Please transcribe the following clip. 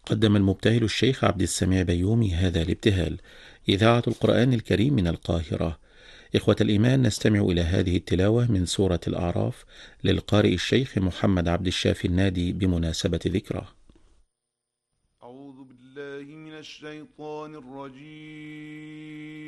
قدم المبتهل الشيخ عبد السميع بيومي هذا الابتهال. إذاعة القرآن الكريم من القاهرة. إخوة الإيمان، نستمع إلى هذه التلاوة من سورة الأعراف للقارئ الشيخ محمد عبد الشافي النادي بمناسبة ذكرى. أعوذ بالله من الشيطان الرجيم.